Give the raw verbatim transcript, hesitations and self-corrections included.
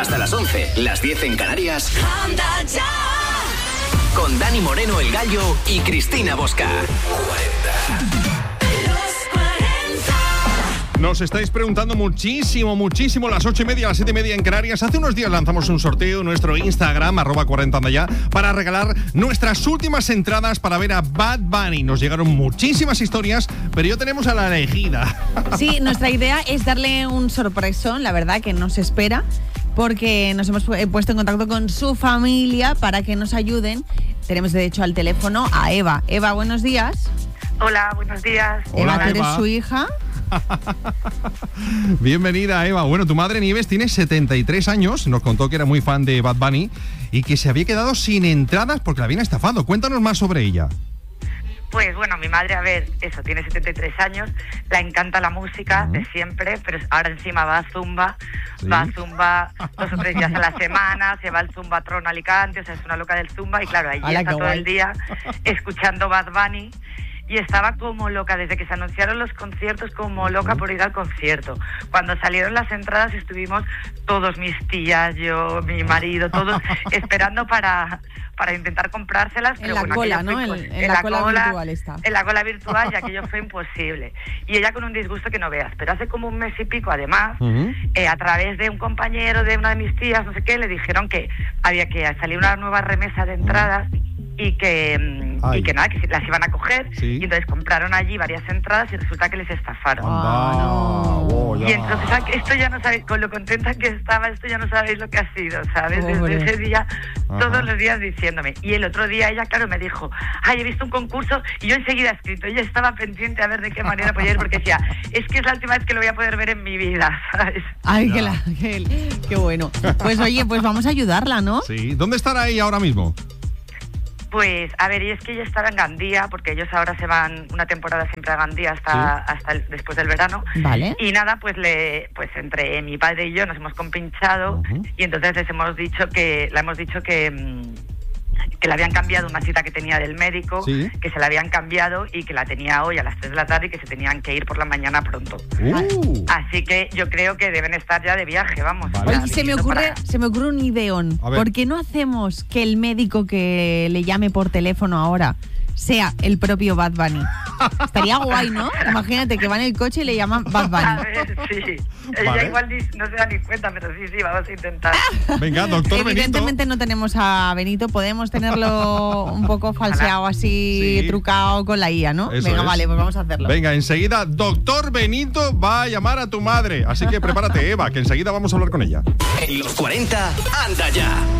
Hasta las once, las diez en Canarias. Anda ya. Con Dani Moreno, el Gallo, y Cristina Bosca. cuarenta. Nos estáis preguntando muchísimo, muchísimo, las ocho y media, las siete y media en Canarias. Hace unos días lanzamos un sorteo en nuestro Instagram, arroba cuarenta anda ya, para regalar nuestras últimas entradas para ver a Bad Bunny. Nos llegaron muchísimas historias, pero ya tenemos a la elegida. Sí, nuestra idea es darle un sorpresón, la verdad, que no se espera, porque nos hemos puesto en contacto con su familia para que nos ayuden. Tenemos de hecho al teléfono a Eva. Eva, buenos días. Hola, buenos días. Eva, Hola, ¿tú eres Eva. su hija? Bienvenida, Eva. Bueno, tu madre Nieves tiene setenta y tres años, nos contó que era muy fan de Bad Bunny y que se había quedado sin entradas porque la habían estafado. Cuéntanos más sobre ella. Pues bueno, mi madre, a ver, eso, tiene setenta y tres años, la encanta la música uh-huh. de siempre, pero ahora encima va a Zumba, ¿sí? va a Zumba dos o tres días a la semana, se va al Zumbatron a Alicante, o sea, es una loca del Zumba y claro, allí Hola, está todo guay. el día escuchando Bad Bunny. Y estaba como loca, desde que se anunciaron los conciertos, como loca por ir al concierto. Cuando salieron las entradas estuvimos todos, mis tías, yo, mi marido, todos esperando para, para intentar comprárselas. En pero la bueno, cola, fue, ¿no? pues, En, en la, la cola, cola virtual está. En la cola virtual, ya que yo fue imposible. Y ella con un disgusto que no veas. Pero hace como un mes y pico, además, uh-huh. eh, a través de un compañero de una de mis tías, no sé qué, le dijeron que había que salir una nueva remesa de entradas. Uh-huh. Y que, y que nada, que las iban a coger, sí. Y entonces compraron allí varias entradas y resulta que les estafaron. Ah, no. Oh, y entonces esto ya no sabéis, con lo contenta que estaba, esto ya no sabéis lo que ha sido, ¿sabes? Desde Pobre. ese día, Ajá. todos los días diciéndome. Y el otro día ella, claro, me dijo, ay, he visto un concurso, y yo enseguida he escrito. Ella estaba pendiente a ver de qué manera podía ir, porque decía, es que es la última vez que lo voy a poder ver en mi vida, ¿sabes? Ay, qué, la, qué, qué bueno. Pues oye, pues vamos a ayudarla, ¿no? Sí. ¿Dónde estará ella ahora mismo? Pues, a ver, y es que ella estaba en Gandía, porque ellos ahora se van una temporada siempre a Gandía hasta, sí. hasta el, después del verano. Vale. Y nada, pues le, pues entre mi padre y yo nos hemos compinchado uh-huh. y entonces les hemos dicho que, le hemos dicho que, que le habían cambiado una cita que tenía del médico, ¿sí? que se la habían cambiado y que la tenía hoy a las tres de la tarde y que se tenían que ir por la mañana pronto. Uh. Así que yo creo que deben estar ya de viaje, vamos. Vale. Oye, se me ocurre, para... se me ocurre un ideón. ¿Por qué no hacemos que el médico que le llame por teléfono ahora sea el propio Bad Bunny? Estaría guay, ¿no? Imagínate que va en el coche y le llaman Bad Bunny. A ver, sí. Ella vale. igual no se da ni cuenta, pero sí, sí, vamos a intentar. Venga, doctor Benito. Evidentemente no tenemos a Benito, podemos tenerlo un poco falseado así, sí. trucado con la I A, ¿no? Eso Venga, es. vale, pues vamos a hacerlo. Venga, enseguida, doctor Benito va a llamar a tu madre. Así que prepárate, Eva, que enseguida vamos a hablar con ella. En los cuarenta, anda ya.